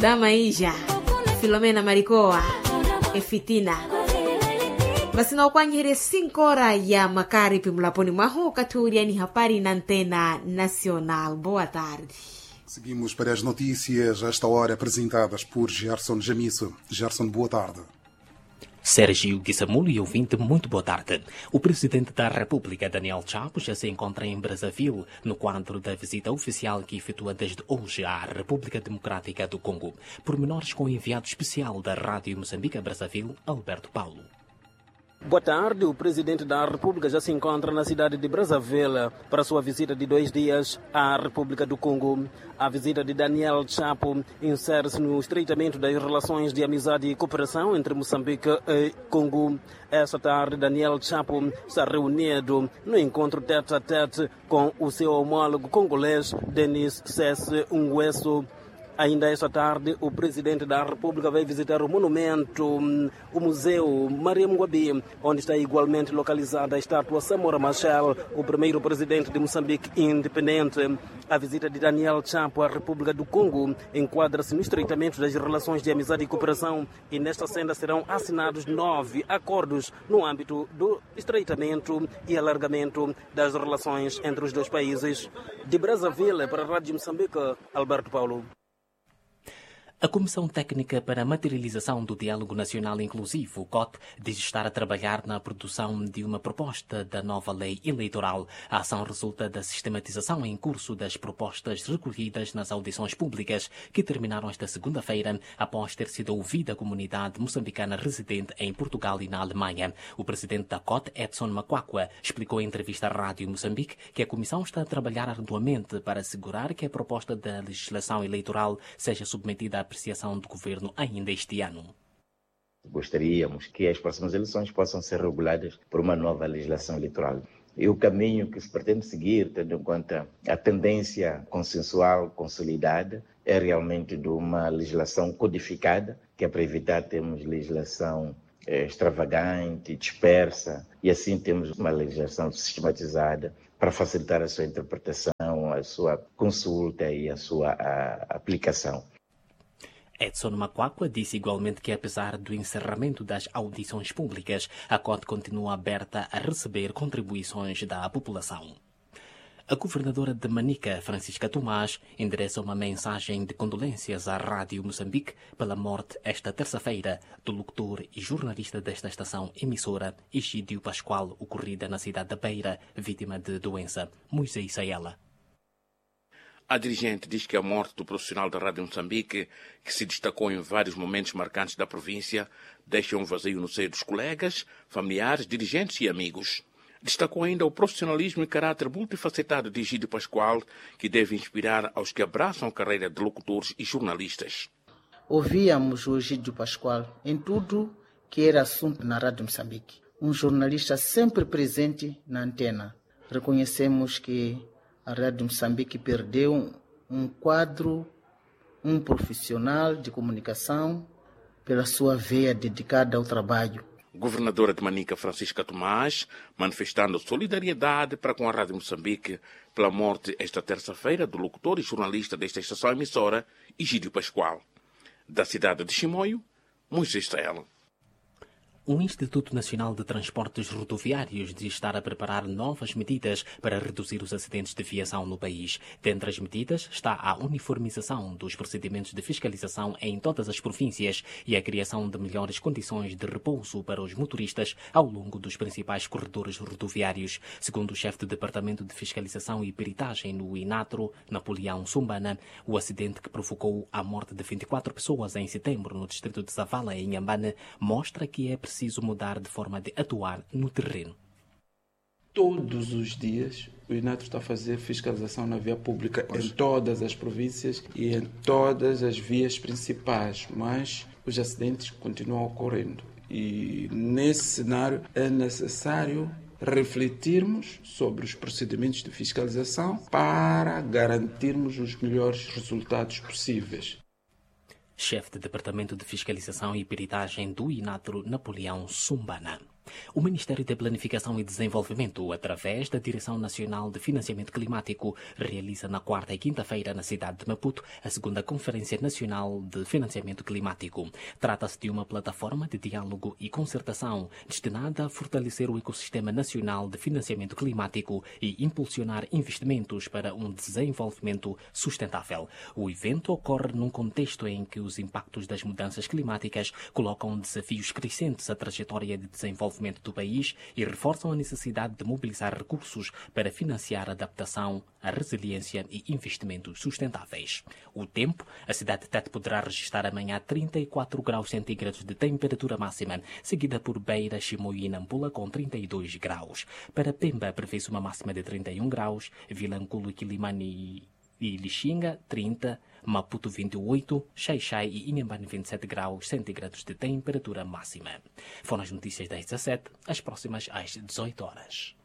Dama Ija, Filomena Maricoa, Efitina. Masina ukwanyere 5 horas ya Macaripe mlaponi mwaho katuriani hapari na Antena Nacional. Boa tarde. Seguimos para as notícias, a esta hora apresentadas por Gerson Jamisso. Gerson, boa tarde. Sérgio Guissamulo e ouvinte, muito boa tarde. O presidente da República, Daniel Chapo, já se encontra em Brazzaville no quadro da visita oficial que efetua desde hoje à República Democrática do Congo. Pormenores com o enviado especial da Rádio Moçambique a Brazzaville, Alberto Paulo. Boa tarde. O presidente da República já se encontra na cidade de Brazzaville para sua visita de 2 dias à República do Congo. A visita de Daniel Chapo insere-se no estreitamento das relações de amizade e cooperação entre Moçambique e Congo. Esta tarde, Daniel Chapo está reunido no encontro tete-a-tete com o seu homólogo congolês, Denis Sassou Nguesso. Ainda esta tarde, o presidente da República vai visitar o monumento, o Museu Maria Mugwabi, onde está igualmente localizada a estátua Samora Machel, o primeiro presidente de Moçambique independente. A visita de Daniel Chapo à República do Congo enquadra-se no estreitamento das relações de amizade e cooperação, e nesta senda serão assinados 9 acordos no âmbito do estreitamento e alargamento das relações entre os dois países. De Brazzaville, para a Rádio Moçambique, Alberto Paulo. A Comissão Técnica para a Materialização do Diálogo Nacional Inclusivo, COT, diz estar a trabalhar na produção de uma proposta da nova lei eleitoral. A ação resulta da sistematização em curso das propostas recolhidas nas audições públicas que terminaram esta segunda-feira após ter sido ouvida a comunidade moçambicana residente em Portugal e na Alemanha. O presidente da COT, Edson Macuacua, explicou em entrevista à Rádio Moçambique que a Comissão está a trabalhar arduamente para assegurar que a proposta da legislação eleitoral seja submetida à apreciação do governo ainda este ano. Gostaríamos que as próximas eleições possam ser reguladas por uma nova legislação eleitoral. E o caminho que se pretende seguir, tendo em conta a tendência consensual consolidada, é realmente de uma legislação codificada, que é para evitar termos legislação extravagante, dispersa, e assim temos uma legislação sistematizada para facilitar a sua interpretação, a sua consulta e a sua aplicação. Edson Macuacua disse igualmente que, apesar do encerramento das audições públicas, a COT continua aberta a receber contribuições da população. A governadora de Manica, Francisca Tomás, endereça uma mensagem de condolências à Rádio Moçambique pela morte esta terça-feira do locutor e jornalista desta estação emissora, Egídio Pascoal, ocorrida na cidade da Beira, vítima de doença. Moisés Sayala. A dirigente diz que a morte do profissional da Rádio Moçambique, que se destacou em vários momentos marcantes da província, deixa um vazio no seio dos colegas, familiares, dirigentes e amigos. Destacou ainda o profissionalismo e caráter multifacetado de Egídio Pascoal, que deve inspirar aos que abraçam a carreira de locutores e jornalistas. Ouvíamos o Egídio Pascoal em tudo que era assunto na Rádio Moçambique. Um jornalista sempre presente na antena. Reconhecemos que a Rádio Moçambique perdeu um quadro, um profissional de comunicação pela sua veia dedicada ao trabalho. Governadora de Manica, Francisca Tomás, manifestando solidariedade para com a Rádio Moçambique pela morte esta terça-feira do locutor e jornalista desta estação emissora, Egídio Pascoal. Da cidade de Chimoio, Moisés Sayala. O Instituto Nacional de Transportes Rodoviários diz estar a preparar novas medidas para reduzir os acidentes de viação no país. Dentre as medidas está a uniformização dos procedimentos de fiscalização em todas as províncias e a criação de melhores condições de repouso para os motoristas ao longo dos principais corredores rodoviários. Segundo o chefe do Departamento de Fiscalização e Peritagem no INATRO, Napoleão Sumbana, o acidente que provocou a morte de 24 pessoas em setembro no distrito de Zavala, em Inhambane, mostra que é preciso mudar de forma de atuar no terreno. Todos os dias o INATRO está a fazer fiscalização na via pública em todas as províncias e em todas as vias principais, mas os acidentes continuam ocorrendo. E nesse cenário é necessário refletirmos sobre os procedimentos de fiscalização para garantirmos os melhores resultados possíveis. Chefe de Departamento de Fiscalização e Peritagem do INATRO, Napoleão Sumbana. O Ministério da Planificação e Desenvolvimento, através da Direção Nacional de Financiamento Climático, realiza na quarta e quinta-feira, na cidade de Maputo, a segunda Conferência Nacional de Financiamento Climático. Trata-se de uma plataforma de diálogo e concertação destinada a fortalecer o ecossistema nacional de financiamento climático e impulsionar investimentos para um desenvolvimento sustentável. O evento ocorre num contexto em que os impactos das mudanças climáticas colocam desafios crescentes à trajetória de desenvolvimento do país e reforçam a necessidade de mobilizar recursos para financiar a adaptação, a resiliência e investimentos sustentáveis. O tempo: a cidade de Tete poderá registrar amanhã 34 graus centígrados de temperatura máxima, seguida por Beira, Chimoio e Nampula com 32 graus. Para Pemba, prevê-se uma máxima de 31 graus, Vilanculo, Quilimane e Lixinga, 30, Maputo 28, Xai-Xai e Inhambane 27 graus centígrados de temperatura máxima. Foram as notícias das 17, as próximas às 18 horas.